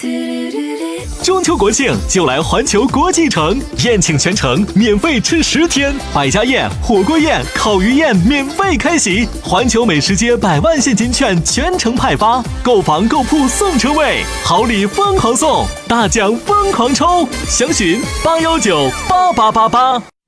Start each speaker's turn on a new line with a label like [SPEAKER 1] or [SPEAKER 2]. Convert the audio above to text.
[SPEAKER 1] 中秋国庆就来环球国际城，宴请全程免费吃10天，百家宴、火锅宴、烤鱼宴免费开席，环球美食街100万现金券全程派发，购房购铺送车位，好礼疯狂送，大奖疯狂抽，详询8198888。